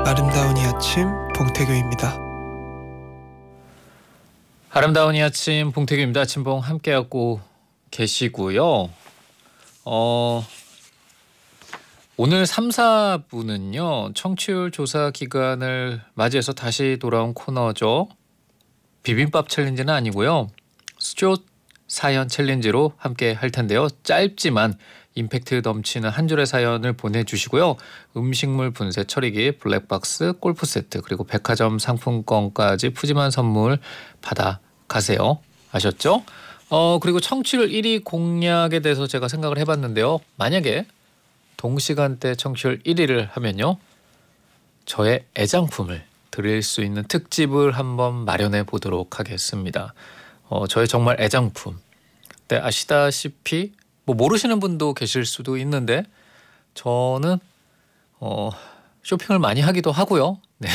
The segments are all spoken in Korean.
아름다운 이 아침 봉태규입니다. 아름다운 이 아침 봉태규입니다. 아침봉 함께하고 계시고요. 오늘 3, 4부는요. 청취율 조사 기간을 맞이해서 다시 돌아온 코너죠. 비빔밥 챌린지는 아니고요. 수조 사연 챌린지로 함께 할 텐데요. 짧지만 임팩트 넘치는 한 줄의 사연을 보내주시고요. 음식물 분쇄 처리기, 블랙박스, 골프 세트 그리고 백화점 상품권까지 푸짐한 선물 받아가세요. 아셨죠? 그리고 청취율 1위 공략에 대해서 제가 생각을 해봤는데요. 만약에 동시간대 청취율 1위를 하면요. 저의 애장품을 드릴 수 있는 특집을 한번 마련해 보도록 하겠습니다. 저의 정말 애장품. 네, 아시다시피 뭐 모르시는 분도 계실 수도 있는데 저는 쇼핑을 많이 하기도 하고요. 네.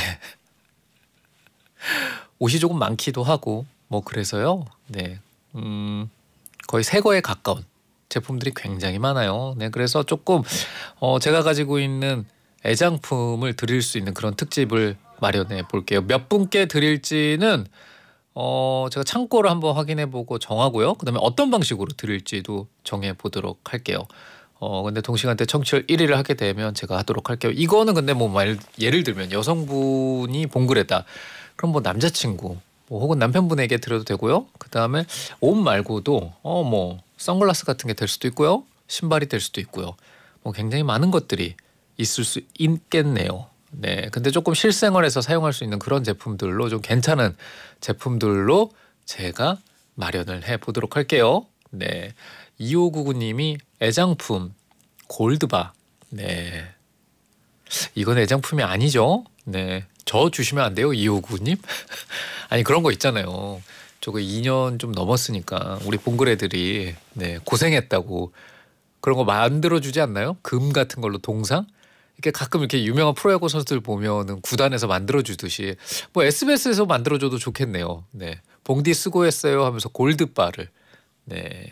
옷이 조금 많기도 하고 뭐 그래서요. 네. 거의 새 거에 가까운 제품들이 굉장히 많아요. 네. 그래서 조금 제가 가지고 있는 애장품을 드릴 수 있는 그런 특집을 마련해 볼게요. 몇 분께 드릴지는 제가 창고를 한번 확인해 보고 정하고요. 그다음에 어떤 방식으로 드릴지도 정해 보도록 할게요. 근데 동시간대 청취율 1위를 하게 되면 제가 하도록 할게요. 이거는 근데 뭐 예를 들면 여성분이 봉그레다. 그럼 뭐 남자친구 뭐 혹은 남편분에게 드려도 되고요. 그다음에 옷 말고도 뭐 선글라스 같은 게 될 수도 있고요. 신발이 될 수도 있고요. 뭐 굉장히 많은 것들이 있을 수 있겠네요. 네, 근데 조금 실생활에서 사용할 수 있는 그런 제품들로 좀 괜찮은 제품들로 제가 마련을 해 보도록 할게요. 네, 2599님이 애장품 골드바. 네, 이건 애장품이 아니죠. 네, 저 주시면 안 돼요, 2599님. 아니 그런 거 있잖아요. 저거 2년 좀 넘었으니까 우리 봉그레들이 네 고생했다고 그런 거 만들어 주지 않나요? 금 같은 걸로 동상? 이렇게 가끔 이렇게 유명한 프로야구 선수들 보면은 구단에서 만들어 주듯이 뭐 SBS에서 만들어 줘도 좋겠네요. 네. 봉디 수고했어요 하면서 골드바를. 네.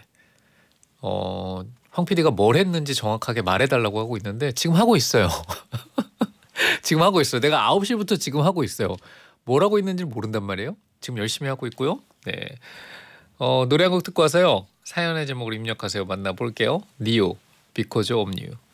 황 PD가 뭘 했는지 정확하게 말해 달라고 하고 있는데 지금 하고 있어요. 지금 하고 있어요. 내가 9시부터 지금 하고 있어요. 뭘 하고 있는지 모른단 말이에요. 지금 열심히 하고 있고요. 네. 노래 한 곡 듣고 와서요. 사연의 제목을 입력하세요. 만나볼게요. 니오, Because of You.